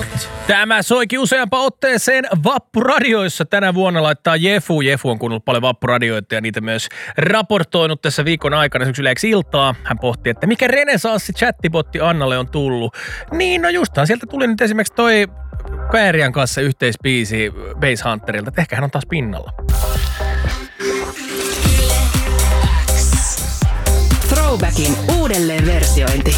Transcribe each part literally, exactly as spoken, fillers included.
Tämä soikin useampaan otteeseen Vappuradioissa tänä vuonna laittaa Jefu. Jefu on kuunnellut paljon Vappuradioita ja niitä myös raportoinut tässä viikon aikana syksyllä iltaa. Hän pohti, että mikä renesanssi chattibotti Annalle on tullut. Niin, no justhan sieltä tuli nyt esimerkiksi toi Kaerian kanssa yhteispiisi Base Hunterilta, että ehkä hän on taas pinnalla. Throwbackin uudelleen versiointi.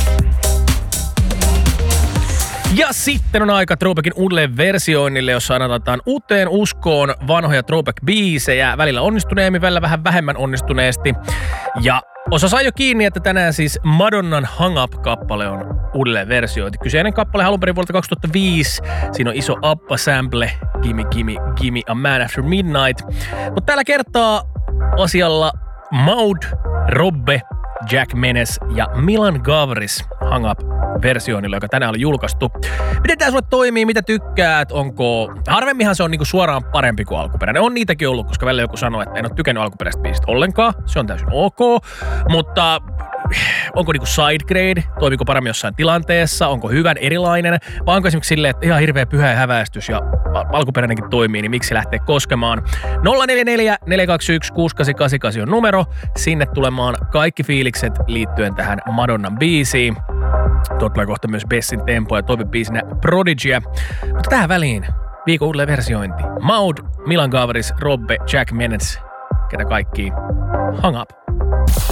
Ja sitten on aika Throwbackin uudelleen versioinnille, jossa annetaan uuteen uskoon vanhoja Throwback-biisejä, välillä onnistuneemmin, välillä vähän vähemmän onnistuneesti. Ja osa sai jo kiinni, että tänään siis Madonnan Hang Up-kappale on uudelleen versiointi. Kyseinen kappale alun perin vuodelta kaksituhattaviisi. Siinä on iso Appa-sample, Gimme, Gimme, Gimme a Man After Midnight. Mutta tällä kertaa asialla Maud, Robbe, Jack Menes ja Milan Gavris Hang Up-versioinnilla, joka tänään oli julkaistu. Miten tää sulle toimii? Mitä tykkäät? Onko... Harvemminhan se on niinku suoraan parempi kuin alkuperäinen. On niitäkin ollut, koska välillä joku sanoo, että en ole tykännyt alkuperäisestä biisistä ollenkaan. Se on täysin ok. Mutta onko niinku sidegrade? Toimiko paremmin jossain tilanteessa? Onko hyvän erilainen? Vai onko esimerkiksi silleen, että ihan hirveä pyhä ja häväistys ja alkuperäinenkin toimii, niin miksi lähtee koskemaan? nolla neljä neljä neljä kaksi yksi kuusi kahdeksan kahdeksan kahdeksan on numero. Sinne tulemaan kaikki fiilikset liittyen tähän Madonnan biisiin. Tuo tulee kohta myös Bessin tempo ja toivebiisinä Prodigia. Mutta tähän väliin viikon uudelleen versiointi. Maud, Milan Gavris, Robbe, Jack Menes, ketä kaikki Hang Up.